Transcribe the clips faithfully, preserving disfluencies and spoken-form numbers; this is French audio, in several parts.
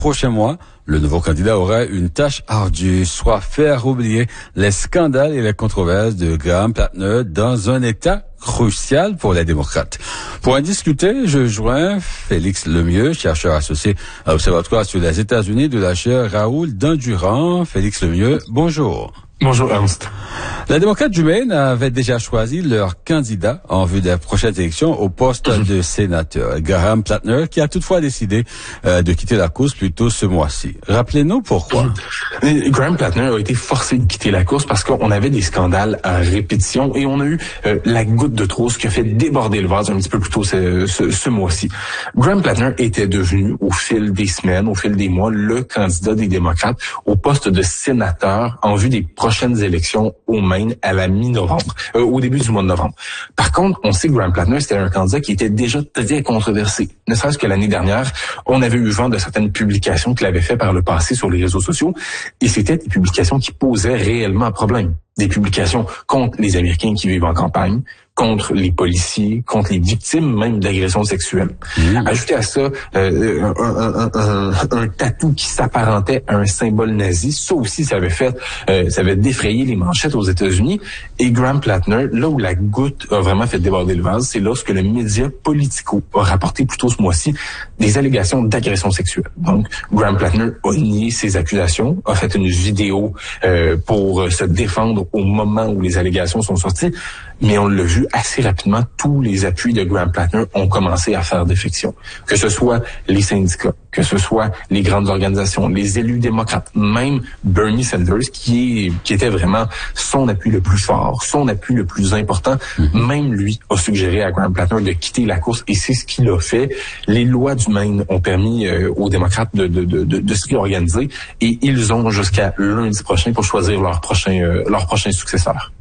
Prochain mois, le nouveau candidat aura une tâche ardue, soit faire oublier les scandales et les controverses de Graham Plattner dans un État crucial pour les démocrates. Pour en discuter, je joins Félix Lemieux, chercheur associé à l'Observatoire sur les États-Unis de la chaire Raoul Dandurand. Félix Lemieux, bonjour. Bonjour Ernst. Les démocrates du Maine avaient déjà choisi leur candidat en vue des prochaines élections au poste de sénateur, Graham Plattner, qui a toutefois décidé euh, de quitter la course plus tôt ce mois-ci. Rappelez-nous pourquoi. Graham Plattner a été forcé de quitter la course parce qu'on avait des scandales à répétition et on a eu euh, la goutte de trop, ce qui a fait déborder le vase un petit peu plus tôt ce, ce, ce mois-ci. Graham Plattner était devenu, au fil des semaines, au fil des mois, le candidat des démocrates au poste de sénateur en vue des prochaines élections au Maine à la mi-novembre, euh, au début du mois de novembre. Par contre, on sait que Graham Plattner, c'était un candidat qui était déjà très controversé. Ne serait-ce que l'année dernière, on avait eu vent de certaines publications qu'il avait fait par le passé sur les réseaux sociaux, et c'était des publications qui posaient réellement un problème. Des publications contre les Américains qui vivent en campagne, contre les policiers, contre les victimes même d'agressions sexuelles. Mmh. Ajoutez à ça euh, un, un, un, un tatou qui s'apparentait à un symbole nazi. Ça aussi, ça avait fait, euh, ça avait défrayé les manchettes aux États-Unis. Et Graham Plattner, là où la goutte a vraiment fait déborder le vase, c'est lorsque le média Politico a rapporté plus tôt ce mois-ci des allégations d'agression sexuelle. Donc, Graham Plattner a nié ces accusations, a fait une vidéo euh, pour se défendre au moment où les allégations sont sorties. Mais on l'a vu assez rapidement, tous les appuis de Graham Plattner ont commencé à faire défection. Que ce soit les syndicats, que ce soit les grandes organisations, les élus démocrates, même Bernie Sanders, qui est, qui était vraiment son appui le plus fort, son appui le plus important, mm-hmm. même lui a suggéré à Graham Plattner de quitter la course et c'est ce qu'il a fait. Les lois du Maine ont permis euh, aux démocrates de, de, de, de, de se réorganiser et ils ont jusqu'à lundi prochain pour choisir leur prochain, euh, leur prochain successeur.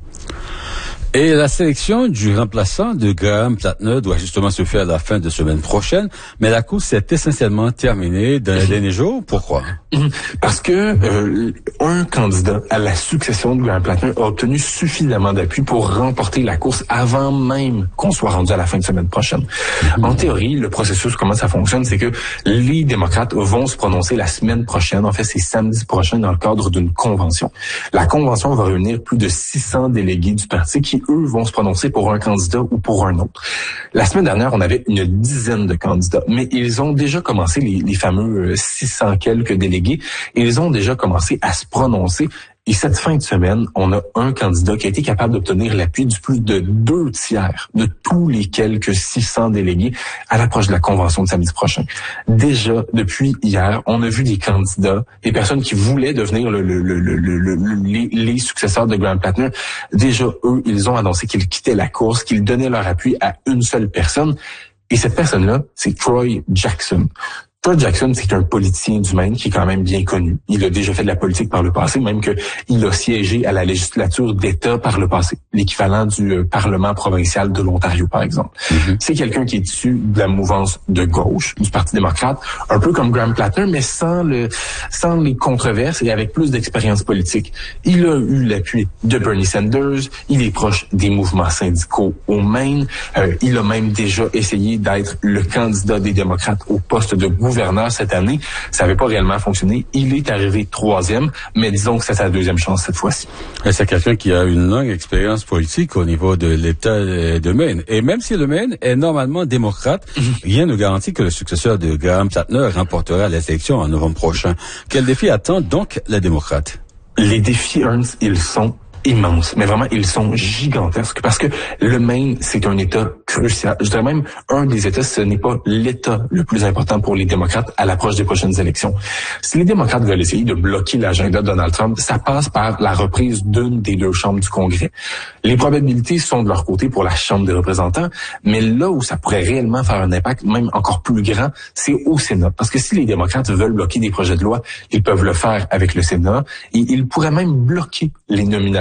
Et la sélection du remplaçant de Graham Plattner doit justement se faire à la fin de semaine prochaine, mais la course est essentiellement terminée dans les derniers jours. Pourquoi? Parce que euh, un candidat à la succession de Graham Plattner a obtenu suffisamment d'appui pour remporter la course avant même qu'on soit rendu à la fin de semaine prochaine. Mmh. En théorie, le processus, comment ça fonctionne, c'est que les démocrates vont se prononcer la semaine prochaine, en fait c'est samedi prochain, dans le cadre d'une convention. La convention va réunir plus de six cents délégués du parti qui eux vont se prononcer pour un candidat ou pour un autre. La semaine dernière, on avait une dizaine de candidats, mais ils ont déjà commencé, les, les fameux six cents quelques délégués, et ils ont déjà commencé à se prononcer. Et cette fin de semaine, on a un candidat qui a été capable d'obtenir l'appui du plus de deux tiers de tous les quelques six cents délégués à l'approche de la convention de samedi prochain. Déjà, depuis hier, on a vu des candidats, des personnes qui voulaient devenir le, le, le, le, le, le, les, les successeurs de Graham Plattner. Déjà, eux, ils ont annoncé qu'ils quittaient la course, qu'ils donnaient leur appui à une seule personne. Et cette personne-là, c'est Troy Jackson. Troy Jackson, c'est un politicien du Maine qui est quand même bien connu. Il a déjà fait de la politique par le passé, même qu'il a siégé à la législature d'État par le passé, l'équivalent du euh, Parlement provincial de l'Ontario, par exemple. Mm-hmm. C'est quelqu'un qui est issu de la mouvance de gauche, du Parti démocrate, un peu comme Graham Plattner, mais sans le sans les controverses et avec plus d'expérience politique. Il a eu l'appui de Bernie Sanders, il est proche des mouvements syndicaux au Maine, euh, il a même déjà essayé d'être le candidat des démocrates au poste de gouverneur gouverneur cette année. Ça n'avait pas réellement fonctionné. Il est arrivé troisième, mais disons que c'est sa deuxième chance cette fois-ci. Et c'est quelqu'un qui a une longue expérience politique au niveau de l'État de Maine. Et même si le Maine est normalement démocrate, mm-hmm. rien ne garantit que le successeur de Graham Plattner remportera les élections en novembre prochain. Quel défi attend donc les démocrates? Les défis, Ernst, ils sont immenses, mais vraiment ils sont gigantesques parce que le Maine, c'est un État crucial. Je dirais même un des États, ce n'est pas l'État le plus important pour les démocrates à l'approche des prochaines élections. Si les démocrates veulent essayer de bloquer l'agenda de Donald Trump, ça passe par la reprise d'une des deux chambres du Congrès. Les probabilités sont de leur côté pour la Chambre des représentants, mais là où ça pourrait réellement faire un impact, même encore plus grand, c'est au Sénat. Parce que si les démocrates veulent bloquer des projets de loi, ils peuvent le faire avec le Sénat et ils pourraient même bloquer les nominations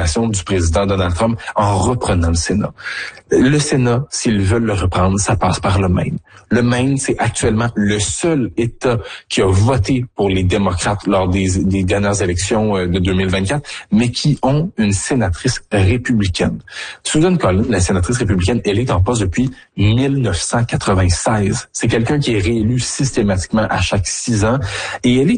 nomination du président Donald Trump en reprenant le Sénat. Le Sénat, s'ils veulent le reprendre, ça passe par le Maine. Le Maine, c'est actuellement le seul État qui a voté pour les démocrates lors des, des dernières élections de deux mille vingt-quatre, mais qui ont une sénatrice républicaine. Susan Collins, la sénatrice républicaine, elle est en poste depuis mille neuf cent quatre-vingt-seize. C'est quelqu'un qui est réélu systématiquement à chaque six ans et elle est